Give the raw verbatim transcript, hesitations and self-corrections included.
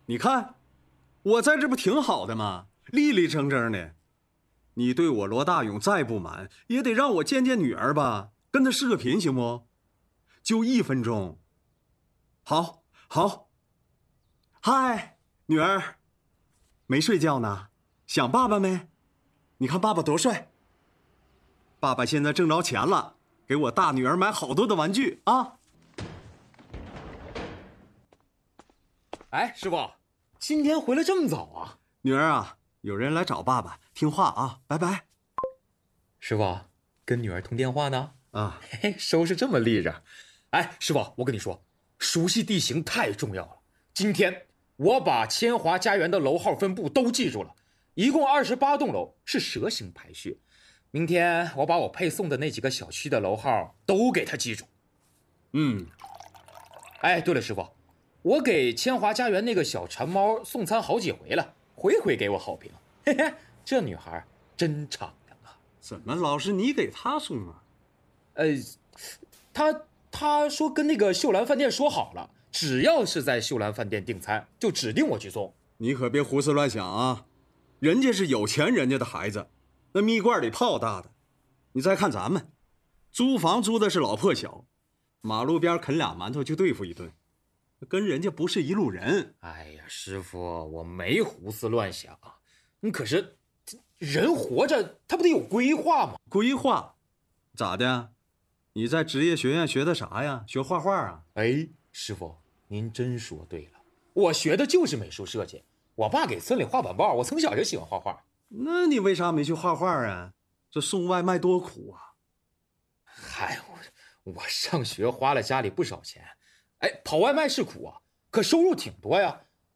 你看，我在这不挺好的吗？立立正正的。你对我罗大勇再不满，也得让我见见女儿吧，跟她视个频行不？就一分钟。好，好。嗨，女儿，没睡觉呢？想爸爸没？你看爸爸多帅。爸爸现在挣着钱了，给我大女儿买好多的玩具啊。 哎，师傅，今天回来这么早啊？ 女儿啊，有人来找爸爸，听话啊，拜拜。 师傅，跟女儿通电话呢？ 啊， 嘿嘿，收拾这么利着。哎，师傅，我跟你说，熟悉地形太重要了。今天我把千华家园的楼号分布都记住了，一共二十八栋楼，是蛇形排序。明天我把我配送的那几个小区的楼号都给他记住。 嗯。 哎，对了，师傅，我给千华家园那个小馋猫送餐好几回了，回回给我好评。嘿嘿，这女孩真敞亮啊！ 怎么老是你给她送啊？ 呃，她她说跟那个秀兰饭店说好了，只要是在秀兰饭店订餐，就指定我去送。 你可别胡思乱想啊！人家是有钱人家的孩子，那蜜罐里泡大的。你再看咱们，租房租的是老破小，马路边啃俩馒头就对付一顿，跟人家不是一路人。 哎呀，师傅，我没胡思乱想。你可是人活着，他不得有规划吗？ 规划？咋的？你在职业学院学的啥呀？学画画啊？ 哎，师傅，您真说对了，我学的就是美术设计。我爸给村里画板报，我从小就喜欢画画。 那你为啥没去画画啊？这送外卖多苦啊！ 嗨，我我上学花了家里不少钱，哎，跑外卖是苦啊，可收入挺多呀。